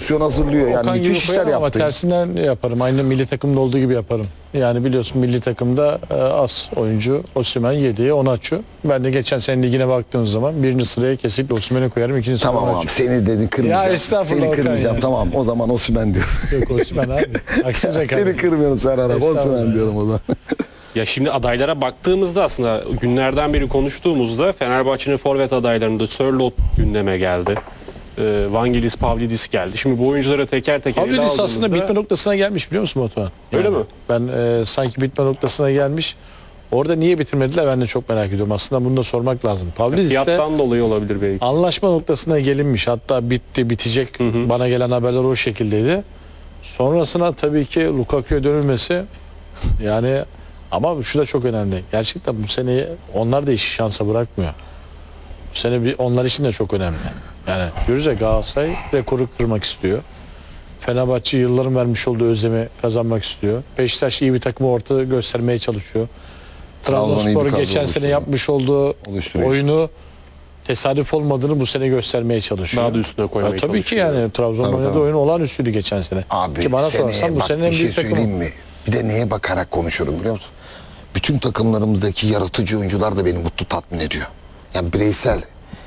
pozisyon hazırlıyor. Yani Okan gibi müthiş işler koyarım ama yaptı. tersinden yaparım. Aynı milli takımda olduğu gibi yaparım. Yani biliyorsun milli takımda az oyuncu Osimhen, yediği Onaçu. Ben de geçen sene ligine baktığımız zaman birinci sıraya kesinlikle Osimhen'i koyarım. İkinci sıraya Tamam abi Onaçu. seni dedin kırmayacağım. Ya estağfurullah Seni Okan kırmayacağım ya. tamam o zaman Osimhen diyor. Yok Osimhen abi. Haksız rekabet. Seni kırmıyorum Serhan abi Estağfurullah. Osimhen diyorum o zaman. Ya şimdi adaylara baktığımızda aslında günlerden beri konuştuğumuzda Fenerbahçe'nin forvet adaylarında Sörloth gündeme geldi. Vangelis, Pavlidis geldi. Şimdi bu oyunculara teker teker ele Pavlidis aslında aldığımızda- bitme noktasına gelmiş biliyor musun Batuhan? Öyle mi? Ben sanki bitme noktasına gelmiş. Orada niye bitirmediler ben de çok merak ediyorum. Aslında bunu da sormak lazım. Pavlidis'te Fiyattan dolayı olabilir belki. anlaşma noktasına gelinmiş. Hatta bitti, bitecek. Bana gelen haberler o şekildeydi. Sonrasına tabii ki Lukaku'ya dönülmesi yani ama şu da çok önemli. Gerçekten bu sene onlar da işi şansa bırakmıyor. Bu sene onlar için de çok önemli. Yani diyoruz ya Galatasaray rekoru kırmak istiyor. Fenerbahçe yılların vermiş olduğu özlemi kazanmak istiyor. Beşiktaş iyi bir takımı ortada göstermeye çalışıyor. Trabzon iyi bir Trabzonspor kadro geçen sene oluşturuyor. yapmış olduğu Oluşturuyor. oyunu tesadüf olmadığını bu sene göstermeye çalışıyor. Daha da üstüne koymaya Tabii ki çalışıyor. yani Trabzon'un oynadığı tabii. oyun olağanüstüydü geçen sene. Abi Ki bana seneye sorarsan bu bak, senenin en bir şey büyük takımı. söyleyeyim mi? Bir de neye bakarak konuşuyorum biliyor musun? Bütün takımlarımızdaki yaratıcı oyuncular da beni mutlu tatmin ediyor. Yani bireysel,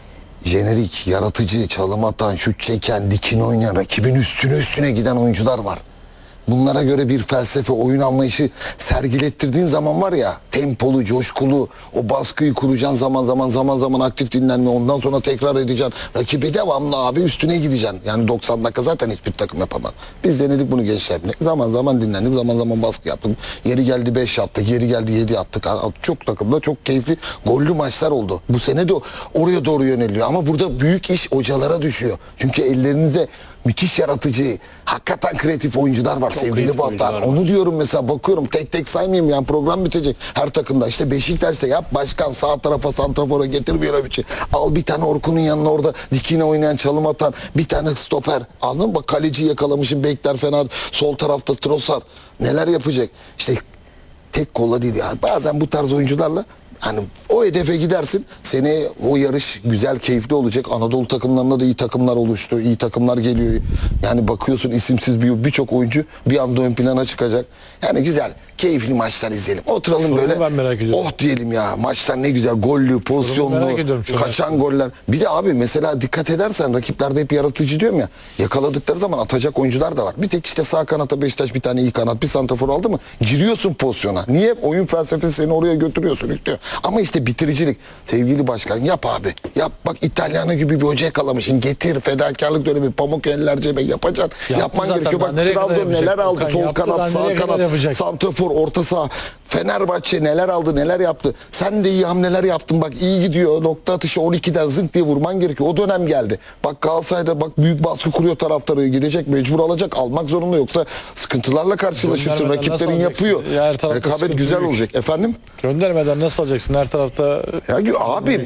jenerik, yaratıcı, çalım atan, şut çeken, dikine oynayan, rakibin üstüne giden oyuncular var. Bunlara göre bir felsefe, oyun anlayışı sergilettirdiğin zaman var ya, tempolu, coşkulu, o baskıyı kuracaksın zaman aktif dinlenme, ondan sonra tekrar edeceksin. Rakibe devamlı abi üstüne gideceksin. Yani 90 dakika zaten hiçbir takım yapamaz. Biz denedik bunu gençlerle. Zaman dinlendik, zaman baskı yaptık. Yeri geldi 5 attık, yeri geldi 7 attık. Çok takımda çok keyifli, gollü maçlar oldu. Bu sene de oraya doğru yöneliyor. Ama burada büyük iş hocalara düşüyor. Çünkü ellerinize müthiş yaratıcı, hakikaten kreatif oyuncular var sevgili kreatif Batuhan. oyuncular var. Onu diyorum mesela bakıyorum tek saymayayım yani program bitecek her takımda. İşte Beşiktaş'ta yap başkan sağ tarafa santrafora getir bir öyle al bir tane Orkun'un yanına orada dikine oynayan çalım atan bir tane stoper. Anladın mı? Bak kaleci yakalamışım bekler fena sol tarafta Trossard neler yapacak? İşte tek kolla değil yani bazen bu tarz oyuncularla hani o hedefe gidersin. Seneye o yarış güzel, keyifli olacak. Anadolu takımlarında da iyi takımlar oluştu. İyi takımlar geliyor. Yani bakıyorsun isimsiz birçok oyuncu bir anda ön plana çıkacak. Yani güzel, keyifli maçlar izleyelim. Oturalım Şunu böyle. ben merak ediyorum. Oh diyelim ya. Maçlar ne güzel. Gollü, pozisyonlu, merak ediyorum şu an. kaçan goller. Bir de abi mesela dikkat edersen rakiplerde hep yaratıcı diyorum ya. Yakaladıkları zaman atacak oyuncular da var. Bir tek işte sağ kanata Beşiktaş bir tane iyi kanat, bir santrafor aldı mı giriyorsun pozisyona. Niye? Oyun felsefesi seni oraya götürüyorsun. Ama işte bitiricilik. Sevgili başkan yap abi. Yap bak İtalyanı gibi bir hoca yakalamışsın. Getir fedakarlık dönemi. Pamuk eller cebe yapacaksın. Yaptı Yapman zaten. gerekiyor. Bak Daha nereye kadar Trabzon yapacak? neler aldı. Okan Sol yaptı, daha kanat, sağ nereye kadar kanat, yapacak? santrafor, orta saha. Fenerbahçe neler aldı, neler yaptı. Sen de iyi hamleler yaptın. Bak iyi gidiyor. Nokta atışı 12'den zınk diye vurman gerekiyor. O dönem geldi. Bak Galatasaray'da bak büyük baskı kuruyor taraftarı. Gidecek mecbur alacak. Almak zorunda yoksa sıkıntılarla karşılaşırsın. Göndermeden nasıl Rakiplerin alacaksın? yapıyor. Ya her tarafta Rekabet sıkıntı güzel büyük. olacak. Efendim? Göndermeden nasıl alacaksın? Her tarafta Ya abi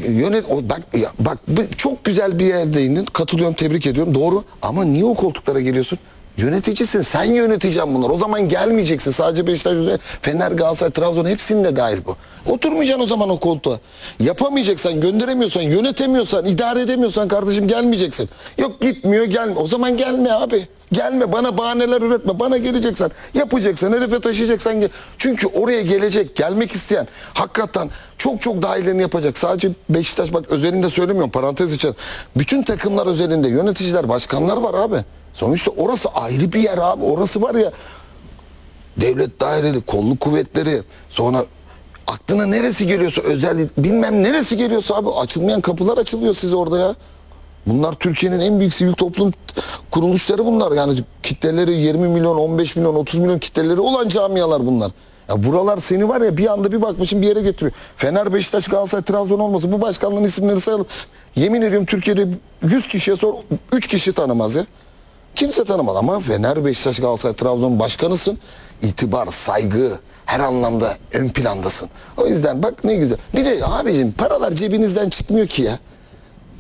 bak çok güzel bir yerdeydin. Katılıyorum, tebrik ediyorum. Doğru. Ama niye o koltuklara geliyorsun? Yöneticisin. Sen yöneteceksin bunlar. O zaman gelmeyeceksin. Sadece Beşiktaş, Fener, Galatasaray, Trabzon hepsinde dahil bu. Oturmayacaksın o zaman o koltuğa. Yapamayacaksan, gönderemiyorsan, yönetemiyorsan, idare edemiyorsan kardeşim gelmeyeceksin. Yok gitmiyor gelme. O zaman gelme abi. Gelme bana bahaneler üretme. Bana geleceksen, yapacaksan, hedefe taşıyacaksan gel. Çünkü oraya gelecek, gelmek isteyen hakikaten çok daha iyilerini yapacak. Sadece Beşiktaş bak özelinde söylemiyorum parantez için. Bütün takımlar özelinde yöneticiler, başkanlar var abi. Sonuçta orası ayrı bir yer abi. Orası var ya devlet daireleri, kolluk kuvvetleri, sonra aklına neresi geliyorsa özel bilmem neresi geliyorsa abi açılmayan kapılar açılıyor size orada ya. Bunlar Türkiye'nin en büyük sivil toplum kuruluşları bunlar. Yani kitleleri 20 milyon, 15 milyon, 30 milyon kitleleri olan camialar bunlar. Ya buralar seni var ya bir anda bir bakmışsın bir yere getiriyor. Fener, Beşiktaş, Galatasaray, Trabzon olmasa bu başkanlığın isimlerini sayalım. Yemin ediyorum Türkiye'de 100 kişiye sor 3 kişi tanımaz ya. Kimse tanımaz ama Fener, Beşiktaş, Galatasaray, Trabzon başkanısın. İtibar, saygı her anlamda ön plandasın. O yüzden bak ne güzel. Bir de abicim paralar cebinizden çıkmıyor ki ya.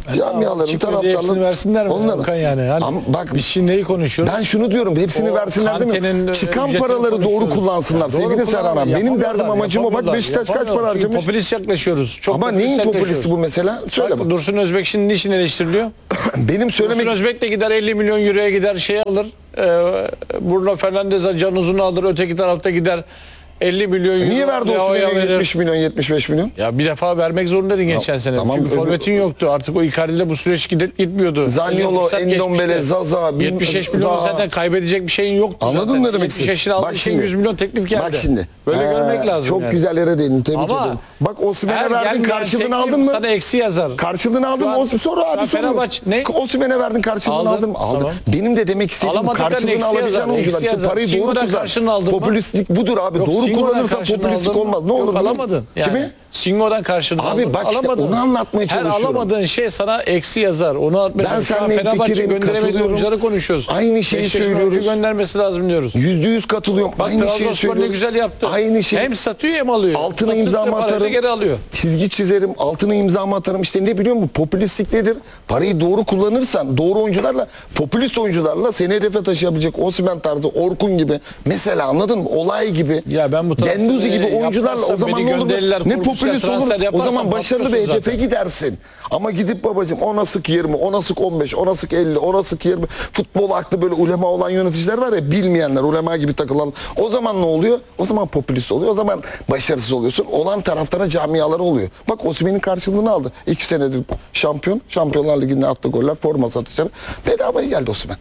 Camiaların, Çıkmadı, hepsini taraftarların. versinler mi? Onlar- Okan yani. Hani Ama bak, biz şimdi neyi konuşuyoruz? ben şunu diyorum, hepsini O versinler değil Kante'nin, mi? Çıkan ücretini paraları doğru konuşuyoruz. kullansınlar Ya doğru sevgili Serhan abi. kullanıyorlar, Benim derdim yapamıyorlar, amacım o. Bak yapamıyorlar, Beşiktaş kaç para yapamıyorlar. Çünkü harcamış? popülist yaklaşıyoruz. Çok Ama popülist neyin yaklaşıyoruz. populisti bu mesela? Söyle bak. Dursun Özbek şimdi niçin eleştiriliyor? Benim Dursun söylemek Özbek de gider 50 milyon euroya gider şey alır. Bruno Fernandes'e can uzunu alır. Öteki tarafta gider 50 milyon euro. niye verdi o Leao'ya Osimhen'e verir. 70 milyon 75 milyon? Ya bir defa vermek zorundaydın geçen sene. tamam, Çünkü öbür- forvetin yoktu. Artık o Icardi'yle bu süreç gitmiyordu. Zaniolo, Fırsat Endombele, geçmişti. Zaza, 75 milyon Zaha. zaten kaybedecek bir şeyin yoktu. Anladın zaten. mı ne demek 75 istedim? yaşına aldığı şeyin 100 milyon teklif geldi. Bak şimdi. Böyle görmek lazım Çok yani. güzel yere değindin. Tebrik Ama ederim. Bak Osimhen'e her verdin, gelmeyen karşılığını teklif aldın mı? Sana eksi yazar. Karşılığını aldın Şu mı? an- Soru şu abi an soru. Fenerbahçe- ne? Osimhen'e verdin, karşılığını Aldın, aldın mı? Aldım. tamam. Benim de demek istediğim Alamadıkların karşılığını eksi alabileceğin yazar, oyuncular. eksi İşte yazar. parayı doğru Singo'dan kullan. karşılığını aldın mı? Popülistlik budur abi. Yok, Doğru Singo'dan kullanırsan karşılığını popülistlik aldın mı? olmaz. Ne olur Yok, biliyor musun? alamadın. Yani. Kimi? Singo'dan karşılığını Abi aldın. bak işte Alamadın. onu anlatmaya çalışıyorum. Her alamadığın şey sana eksi yazar. Onu anlatmaya Ben çalışıyorum. Şu an seninle Fenerbahçe fikirim, gönderemediği katılıyorum. oyuncuları konuşuyoruz. Aynı şeyi Beşiktaş'ın söylüyoruz. oyuncu göndermesi lazım diyoruz. %100 katılıyorum. Bak Aynı şeyi Trabzonspor ne söylüyoruz. güzel yaptı. Aynı şey. Hem satıyor hem alıyor. Altına Sattıkça imzamı parayı da atarım. geri alıyor. Çizgi çizerim. Altına imzamı atarım. İşte ne biliyor musun? Popülistlik nedir? Parayı doğru kullanırsan, doğru oyuncularla, popülist oyuncularla seni hedefe taşıyabilecek Osimhen tarzı, Orkun gibi. Mesela anladın mı? Olay gibi. Ya ben bu transferi Genduzi gibi oyuncularla o yapmazsam zaman beni ne olur? gönderirler, Ne korkusuyla popülist olur? transfer O yaparsam zaman başarılı bir patlıyorsun hedefe zaten. gidersin. Ama gidip babacığım ona sık 20, ona sık 15, ona sık 50, ona sık 20. Futbol aklı böyle ulema olan yöneticiler var ya, bilmeyenler, ulema gibi takılan. O zaman ne oluyor? O zaman popülist oluyor. O zaman başarısız oluyorsun. Olan taraftara camiaları oluyor. Bak Osimhen'in karşılığını aldı. 2 senedir şampiyon. Şampiyonlar Ligi'nde attığı goller, forma satışları. Bedavaya geldi Osimhen.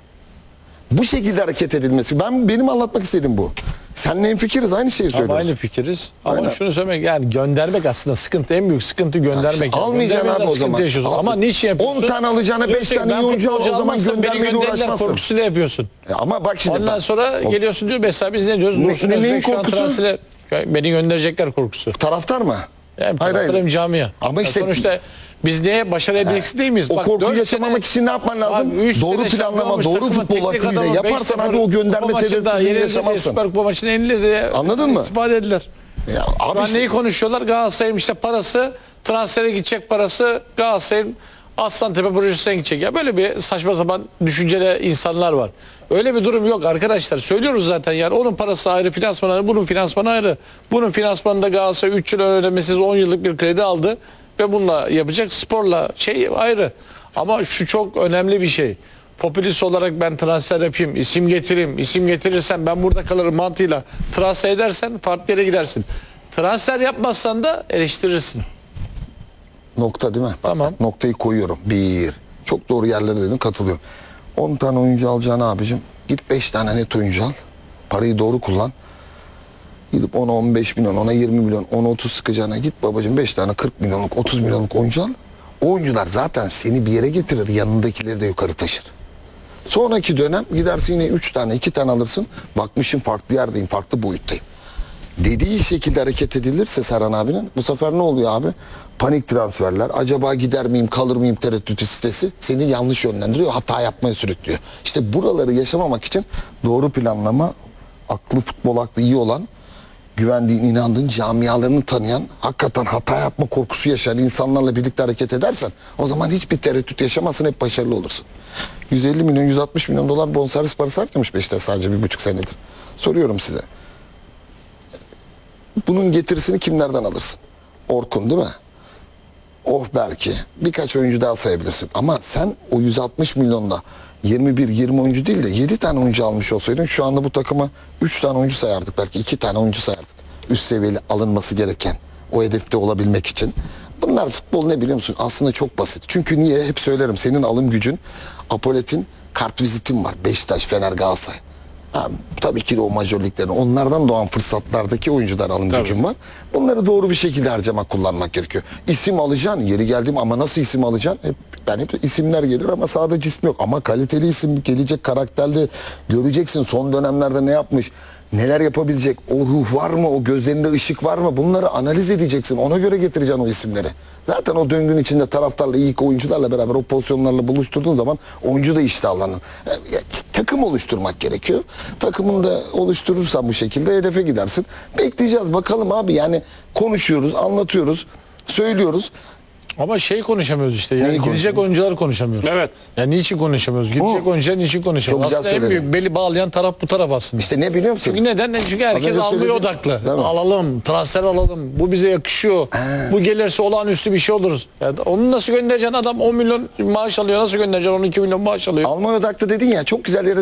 Bu şekilde hareket edilmesi. Benim anlatmak istediğim bu. Seninle hemfikiriz, aynı şeyi Ama söylüyoruz. aynı fikiriz. Ama Aynen. şunu söylemek, yani göndermek aslında sıkıntı, en büyük sıkıntı göndermek. Yani Almayacaksın göndermeden abi o sıkıntı zaman. yaşıyorsun. Al. Ama niçin yapıyorsun? 10 tane alacağına 5 Diyorsun ki, tane ben iyi oyuncu al, futbolcu o zaman almazsam beni göndermeyle gönderirler uğraşmazsın. korkusuyla yapıyorsun. Ama bak şimdi. Ondan sonra geliyorsun diyor, mesela biz ne diyoruz? Dursun neyin Özbek şu an korkusu? transfere beni gönderecekler korkusu. Taraftar mı? Hem taraftar hem camia. Ama işte sonuçta biz neye başarı endeksi değil miyiz? o Bak, korkuyu 4 yaşamamak için ne yapman lazım? Abi, üç Doğru sene şampiyon planlama, olmuş doğru takımın futbol teknik akılıyla adamı, yaparsan 5-0 abi o gönderme kupa maçında tereddütünü yenildi, yaşamazsın. Süper Kupa maçında yenildi. Anladın mı? İstifade ediler. Ya Şu abi an işte- neyi konuşuyorlar? Galatasaray'ın işte parası, transfere gidecek parası, Galatasaray'ın Aslantepe projesine gidecek. Ya böyle bir saçma sapan düşünceli insanlar var. Öyle bir durum yok arkadaşlar. Söylüyoruz zaten yani, onun parası ayrı, finansmanı ayrı, bunun finansmanı ayrı. Bunun finansmanında Galatasaray 3 yıl ödemesiz 10 yıllık bir kredi aldı ve bununla yapacak, sporla şey ayrı. Ama şu çok önemli bir şey. Popülist olarak ben transfer yapayım, isim getireyim, isim getirirsem ben burada kalırım mantığıyla transfer edersen farklı yere gidersin. Transfer yapmazsan da eleştirirsin. Nokta değil mi? Bak, Tamam. bak, noktayı koyuyorum. Bir. Çok doğru yerlere dedim, katılıyorum. 10 tane oyuncu alacağını abicim, git 5 tane net oyuncu al. Parayı doğru kullan. Gidip ona 15 milyon, ona 20 milyon, ona 30 sıkacağına git babacığım 5 tane 40 milyonluk, 30 milyonluk oyuncu al. O oyuncular zaten seni bir yere getirir, yanındakileri de yukarı taşır. Sonraki dönem gidersin yine 3 tane 2 tane alırsın. Bakmışım farklı yerdeyim, farklı boyuttayım. Dediği şekilde hareket edilirse Serhan abinin, bu sefer ne oluyor abi? Panik transferler, acaba gider miyim kalır mıyım tereddütü sitesi seni yanlış yönlendiriyor, hata yapmaya sürüklüyor. İşte buraları yaşamamak için doğru planlama, aklı, futbol aklı iyi olan, güvendiğin, inandığın, camialarını tanıyan, hakikaten hata yapma korkusu yaşayan insanlarla birlikte hareket edersen o zaman hiçbir tereddüt yaşamazsın, hep başarılı olursun. 150 milyon, 160 milyon dolar bonservis parası harcamış Beşiktaş sadece 1,5 senedir. Soruyorum size. Bunun getirisini kimlerden alırsın? Orkun değil mi? Oh belki. Birkaç oyuncu daha sayabilirsin. Ama sen o 160 milyonda 21-20 oyuncu değil de 7 tane oyuncu almış olsaydın şu anda bu takıma 3 tane oyuncu sayardık. Belki 2 tane oyuncu sayardık. Üst seviyeli alınması gereken o hedefte olabilmek için. Bunlar futbol ne biliyor musun? Aslında çok basit. Çünkü niye? Hep söylerim. Senin alım gücün, Apolet'in kart vizitin var. Beşiktaş, Fener, Galatasaray. Ha, tabii ki de o majörliklerin, onlardan doğan fırsatlardaki oyuncular alım gücüm var. Bunları doğru bir şekilde harcamak, kullanmak gerekiyor. İsim alacaksın, yeri geldim ama nasıl isim alacaksın? Hep isimler geliyor ama sahada cismi yok. Ama kaliteli isim gelecek, karakterli, göreceksin son dönemlerde ne yapmış, neler yapabilecek, o ruh var mı, o gözlerinde ışık var mı? Bunları analiz edeceksin, ona göre getireceksin o isimleri. Zaten o döngünün içinde taraftarla, iyi oyuncularla beraber o pozisyonlarla buluşturduğun zaman oyuncu da iştahlanır. Takım oluşturmak gerekiyor. Takımını da oluşturursan bu şekilde hedefe gidersin. Bekleyeceğiz bakalım abi, yani konuşuyoruz, anlatıyoruz, söylüyoruz. Ama şey konuşamıyoruz işte. Yani Neyi gidecek konuşamıyoruz? oyuncuları konuşamıyoruz. Evet. Yani niçin konuşamıyoruz? Gidecek oyuncular niçin konuşamıyoruz? Çok güzel Aslında en söyledin. büyük beli bağlayan taraf bu taraf aslında. İşte ne biliyor musun? Çünkü neden? Çünkü herkes önce almaya söyledim. odaklı. Değil mi? Alalım, transfer alalım. Bu bize yakışıyor. Bu gelirse olağanüstü bir şey oluruz. Yani onu nasıl göndereceksin? Adam 10 milyon maaş alıyor. Nasıl göndereceksin? 12 milyon maaş alıyor. Alman odaklı dedin ya, çok güzel yere